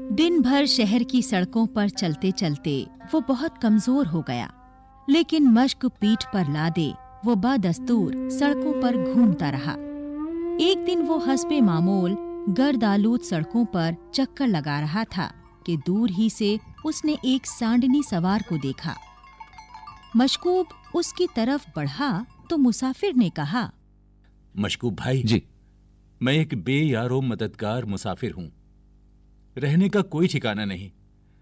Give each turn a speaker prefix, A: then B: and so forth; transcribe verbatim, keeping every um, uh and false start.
A: दिन भर शहर की सड़कों पर चलते चलते वो बहुत कमजोर हो गया, लेकिन मश्क पीठ पर लादे वो बदस्तूर सड़कों पर घूमता रहा। एक दिन वो हस्बे मामूल गर्द आलूद सड़कों पर चक्कर लगा रहा था कि दूर ही से उसने एक सांडनी सवार को देखा। मशकूब उसकी तरफ बढ़ा तो मुसाफिर ने कहा,
B: मशकूब भाई
C: जी।
B: मैं एक बेयारो मददगार मुसाफिर हूं। रहने का कोई ठिकाना नहीं,